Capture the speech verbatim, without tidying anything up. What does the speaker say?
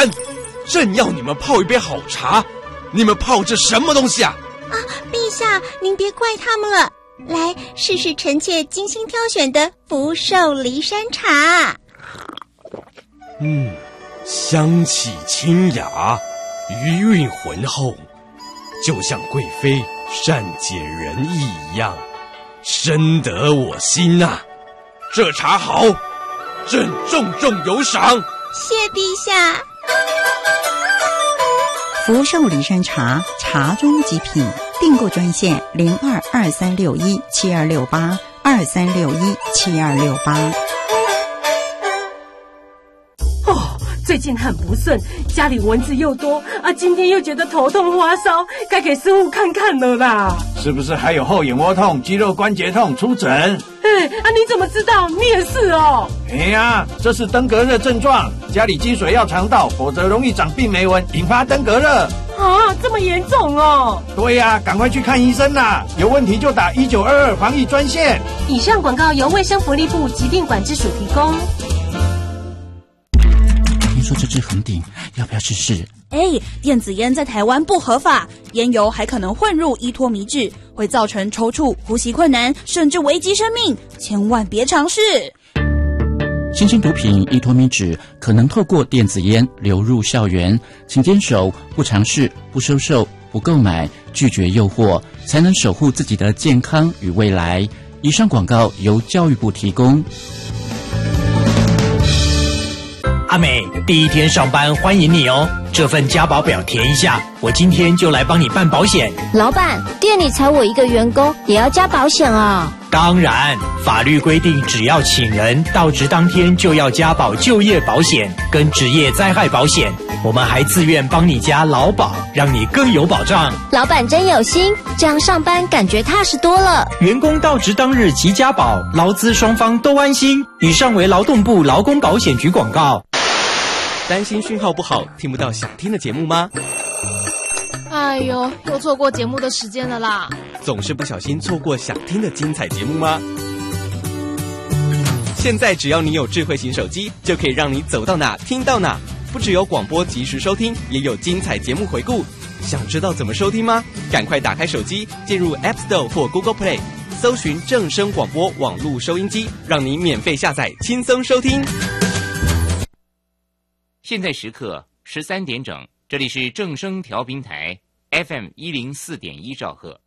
人，正要你们泡一杯好茶，你们泡这什么东西啊？ 啊，陛下，您别怪他们了。来，试试臣妾精心挑选的福寿梨山茶。 嗯，香气清雅，余韵浑厚，就像贵妃善解人意一样，深得我心啊！这茶好，朕重重有赏。 谢陛下。 福寿梨山茶，茶中极品。订购专线零二二三六一七二六八二三六一七二六八。 哦，最近很不顺，家里蚊子又多啊，今天又觉得头痛发烧，该给师傅看看了啦。 是不是还有后眼窝痛、肌肉关节痛？出诊。 哎啊，你怎么知道？你也是哦。 哎呀，这是登革热症状，家里积水要肠道，否则容易长病媒蚊，引发登革热。 啊，这么严重哦！ 对呀、啊，赶快去看医生啦！有问题就打一九二二防疫专线。 以上广告由卫生福利部疾病管制署提供。 听说这支很顶，要不要试试？ 哎，电子烟在台湾不合法，烟油还可能混入依托醚质，会造成抽搐、呼吸困难，甚至危及生命，千万别尝试。 新兴毒品依托醚质可能透过电子烟流入校园，请坚守不尝试、不收受、不购买，拒绝诱惑，才能守护自己的健康与未来。以上广告由教育部提供。 阿美，第一天上班欢迎你哦，这份加保表填一下，我今天就来帮你办保险。 老板，店里才我一个员工，也要加保险啊？ 当然，法律规定只要请人到职当天就要加保就业保险跟职业灾害保险，我们还自愿帮你加劳保，让你更有保障。 老板真有心，这样上班感觉踏实多了。 员工到职当日即加保，劳资双方都安心。以上为劳动部劳工保险局广告。 担心讯号不好，听不到想听的节目吗？ 哎呦，又错过节目的时间了啦！ 总是不小心错过想听的精彩节目吗？现在只要你有智慧型手机，就可以让你走到哪听到哪。不只有广播及时收听，也有精彩节目回顾。想知道怎么收听吗？赶快打开手机，进入 App Store 或 Google Play， 搜寻正声广播网络收音机，让你免费下载，轻松收听。 现在时刻十三点整，这里是正声调频台 F M 一零四点一兆赫。